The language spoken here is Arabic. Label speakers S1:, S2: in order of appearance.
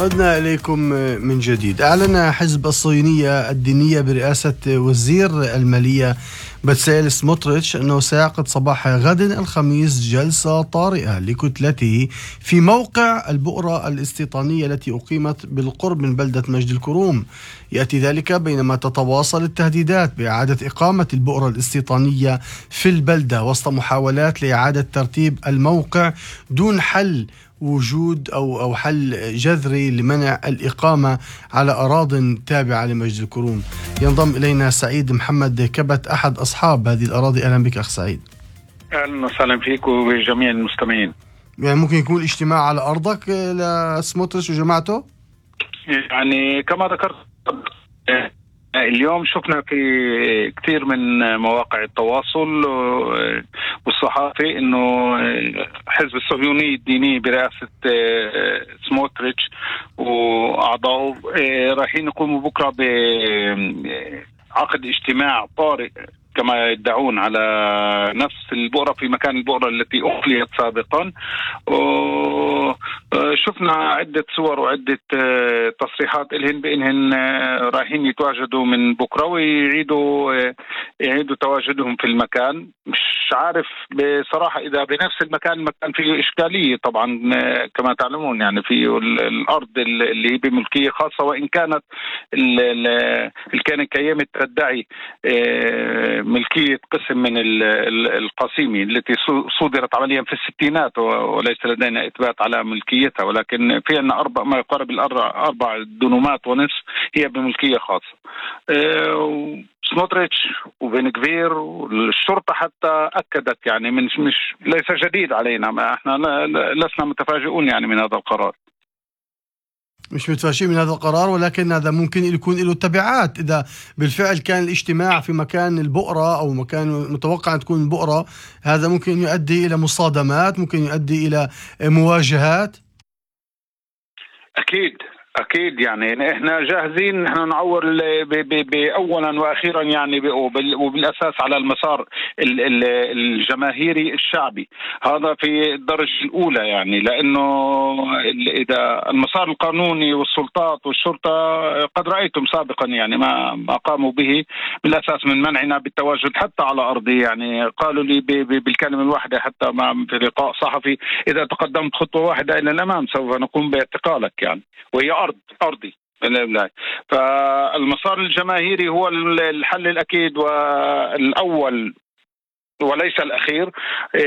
S1: عدنا إليكم من جديد. أعلن حزب الصهيونية الدينية برئاسة وزير المالية بتسالي سموتريتش أنه سيعقد صباح غد الخميس جلسة طارئة لكتلته في موقع البؤرة الاستيطانية التي أقيمت بالقرب من بلدة مجد الكروم. يأتي ذلك بينما تتواصل التهديدات بإعادة إقامة البؤرة الاستيطانية في البلدة وسط محاولات لإعادة ترتيب الموقع دون حل وجود أو حل جذري لمنع الإقامة على أراضٍ تابعة لمجد الكروم. ينضم إلينا سعيد محمد كبت أحد أصحاب هذه الأراضي. أهلا بك أخ سعيد.
S2: أهلا وسهلا فيك وبجميع المستمعين.
S1: يعني ممكن يكون اجتماع على أرضك لسموتريتش وجماعته؟
S2: يعني كما ذكرت اليوم شفنا في كثير من مواقع التواصل والصحافي انه حزب الصهيوني الديني برئاسة سموتريتش واعضائه رايحين يقوموا بكره بعقد اجتماع طارئ كما يدعون على نفس البؤرة في مكان البؤرة التي أخليت سابقا. شفنا عدة صور وعدة تصريحات إلهن بإنهن رايحين يتواجدوا من بكرة ويعيدوا تواجدهم في المكان. مش عارف بصراحة إذا بنفس المكان فيه إشكالية طبعا كما تعلمون، يعني في الأرض اللي هي بملكية خاصة، وإن كانت الكيان كيمة تدعي ملكية قسم من القصيمي التي صدرت عمليا في الستينات وليس لدينا إثبات على ملكيتها، ولكن في أن ما يقارب 4 دنومات ونصف هي بملكية خاصة. سموتريتش وبن كفير والشرطة حتى أكدت، يعني ليس جديد علينا، احنا لسنا متفاجئون يعني من هذا القرار.
S1: مش متفاجئين من هذا القرار، ولكن هذا ممكن يكون له تبعات. إذا بالفعل كان الاجتماع في مكان البؤرة أو مكان متوقع أن تكون البؤرة، هذا ممكن يؤدي إلى مصادمات، ممكن يؤدي إلى مواجهات.
S2: أكيد يعني إحنا جاهزين، إحنا نعور أولا وأخيرا يعني وبالأساس على المسار الجماهيري الشعبي، هذا في الدرجة الأولى، يعني لأنه إذا المسار القانوني والسلطات والشرطة قد رأيتم سابقا يعني ما قاموا به بالأساس من منعنا بالتواجد حتى على أرضي. يعني قالوا لي بالكلمة الواحدة حتى في لقاء صحفي: إذا تقدمت خطوة واحدة إلى الأمام سوف نقوم باعتقالك، يعني وهي أرضي. فالمسار الجماهيري هو الحل الأكيد والأول وليس الأخير.